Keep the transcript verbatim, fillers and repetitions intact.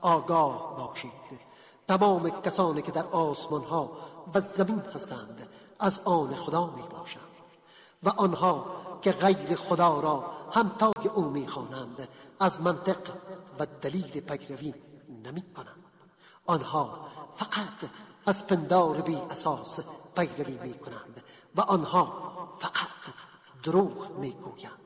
آگاه باشید. تمام کسانی که در آسمان ها و زمین هستند از آن خدا می باشند و آنها که غیر خدا را همتای او می خوانند از منطق و دلیل پیروی نمی کنند. آنها فقط از پندار بی اساس پیروی می کنند و آنها فقط دروغ می گویند.